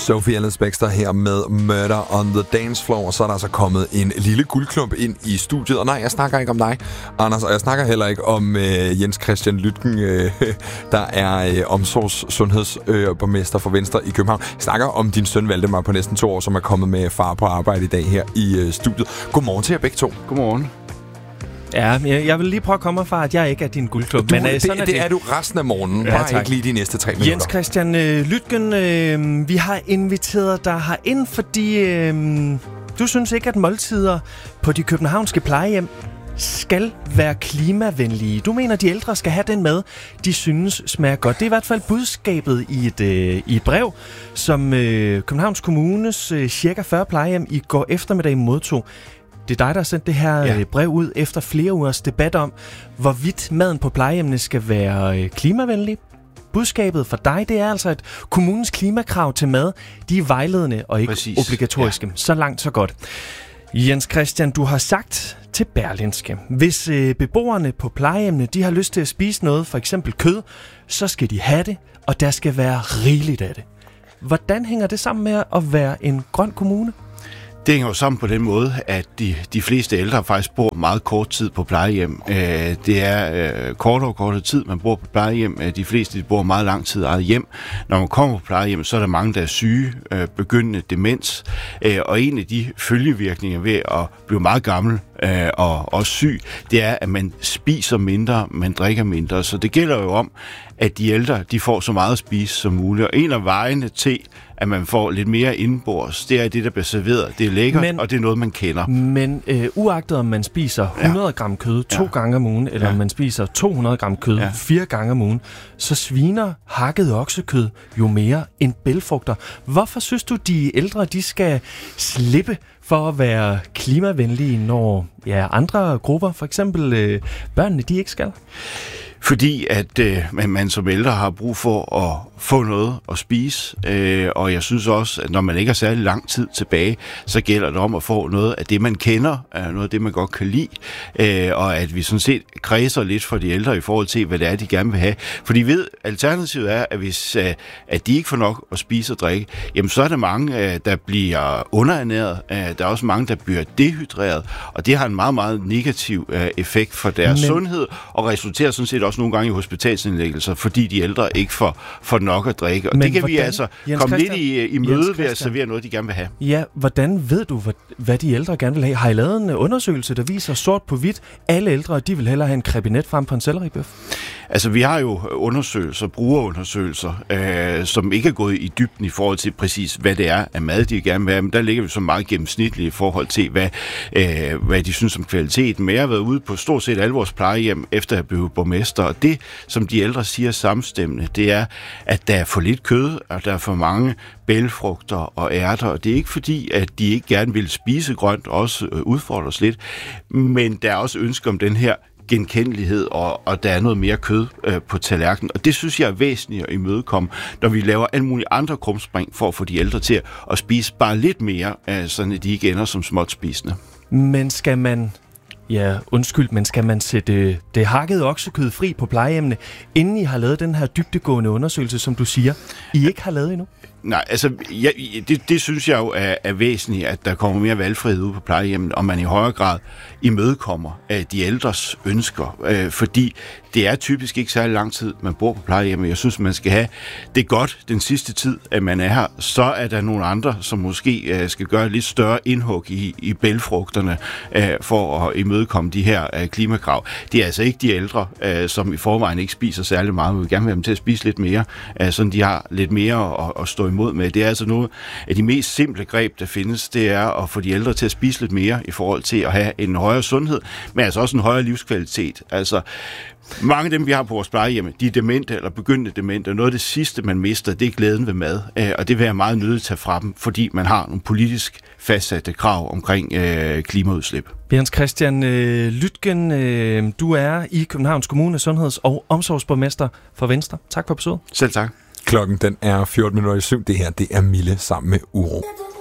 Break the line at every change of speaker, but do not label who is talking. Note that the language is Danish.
Sophie Ellis-Bextor her med Murder on the Dance Floor, og så er der altså kommet en lille guldklump ind i studiet. Og nej, jeg snakker ikke om dig, Anders, og jeg snakker heller ikke om Jens Christian Lytken, der er sundhedsborgmester for Venstre i København. Jeg snakker om din søn Valdemar på næsten 2 år, som er kommet med far på arbejde i dag her i studiet. Godmorgen til jer begge to.
Godmorgen.
Ja, jeg vil lige prøve at komme fra, at jeg ikke er din guldklub.
Men det er du resten af morgenen. Ja, bare ikke lige de næste 3 minutter.
Jens Christian Lytken, vi har inviteret dig herind, fordi du synes ikke, at måltider på de københavnske plejehjem skal være klimavenlige. Du mener, at de ældre skal have den mad, de synes smager godt. Det er i hvert fald budskabet i et brev, som Københavns Kommunes cirka 40 plejehjem i går eftermiddag modtog. Det er dig, der har sendt det her brev ud efter flere ugers debat om, hvorvidt maden på plejehjemmene skal være klimavenlig. Budskabet for dig, det er altså, at kommunens klimakrav til mad, de er vejledende og ikke obligatoriske. Ja. Så langt, så godt. Jens Christian, du har sagt til Berlingske, hvis beboerne på plejehjemmene, de har lyst til at spise noget, for eksempel kød, så skal de have det, og der skal være rigeligt af det. Hvordan hænger det sammen med at være en grøn kommune?
Det hænger jo sammen på den måde, at de fleste ældre faktisk bor meget kort tid på plejehjem. Det er kortere tid, man bor på plejehjem. De fleste de bor meget lang tid eget hjem. Når man kommer på plejehjem, så er der mange, der er syge, begyndende demens. Og en af de følgevirkninger ved at blive meget gammel og også syg, det er, at man spiser mindre, man drikker mindre. Så det gælder jo om, at de ældre de får så meget at spise som muligt. Og en af vejene til, at man får lidt mere indenbords, det er det, der bliver serveret. Det er lækkert, og det er noget, man kender.
Men uagtet om man spiser 100 gram kød 2 gange om ugen, eller om man spiser 200 gram kød 4 gange om ugen, så sviner hakket oksekød jo mere end bælgfrugter. Hvorfor synes du, de ældre de skal slippe for at være klimavenlige, når andre grupper, for eksempel børnene, de ikke skal?
Fordi at man som ældre har brug for at få noget at spise, og jeg synes også, at når man ikke har særlig lang tid tilbage, så gælder det om at få noget af det, man kender, noget af det, man godt kan lide, og at vi sådan set kredser lidt for de ældre i forhold til, hvad det er, de gerne vil have. Fordi alternativet er, at hvis at de ikke får nok at spise og drikke, jamen så er der mange, der bliver underernæret, der er også mange, der bliver dehydreret, og det har en meget, meget negativ effekt for deres sundhed, og resulterer sådan set også nogle gange i hospitalsindlæggelser, fordi de ældre ikke får nok at drikke. Og det kan vi altså komme lidt i møde ved at servere noget, de gerne vil have.
Ja, hvordan ved du, hvad de ældre gerne vil have? Har I lavet en undersøgelse, der viser sort på hvidt, alle ældre, de vil hellere have en krebinet frem på en selleribøf?
Altså, vi har jo brugerundersøgelser, som ikke er gået i dybden i forhold til præcis, hvad det er af mad, de gerne vil have, men der ligger vi så meget gennemsnitligt i forhold til, hvad de synes om kvaliteten. Men jeg har været ude på stort set alle vores plejehjem, efter at blive borgmester, og det, som de ældre siger samstemmende, det er, at der er for lidt kød, og der er for mange bælgfrugter og ærter, og det er ikke fordi, at de ikke gerne vil spise grønt, også udfordres lidt, men der er også ønske om den her genkendelighed, og der er noget mere kød på tallerkenen. Og det synes jeg er væsentligt at imødekomme, når vi laver alle mulige andre krumspring for at få de ældre til at spise bare lidt mere, sådan at de ikke ender som småt spisende.
Men skal man sætte det hakkede oksekød fri på plejehjemmene, inden I har lavet den her dybdegående undersøgelse, som du siger, I ikke har lavet endnu?
Nej, altså, det synes jeg jo er væsentligt, at der kommer mere valgfrihed ud på plejehjemmet, og man i højere grad imødekommer de ældres ønsker, fordi det er typisk ikke særlig lang tid, man bor på plejehjemmet. Jeg synes, man skal have det godt den sidste tid, at man er her. Så er der nogle andre, som måske skal gøre lidt større indhug i bælgfrugterne for at imødekomme de her klimakrav. Det er altså ikke de ældre, som i forvejen ikke spiser særlig meget. Vi vil gerne have dem til at spise lidt mere, så de har lidt mere at stå imod med. Det er altså noget af de mest simple greb, der findes, det er at få de ældre til at spise lidt mere i forhold til at have en højere sundhed, men altså også en højere livskvalitet. Altså, mange af dem, vi har på vores plejehjem, de er demente eller begyndende demente, og noget af det sidste, man mister, det er glæden ved mad, og det vil jeg meget nødigt tage fra dem, fordi man har nogle politisk fastsatte krav omkring klimaudslip.
Jens Christian Lytken, du er i Københavns Kommune sundheds- og omsorgsborgmester for Venstre. Tak for besøget.
Selv tak.
Klokken den er 14:07. Det her, det er Mille sammen med Uro.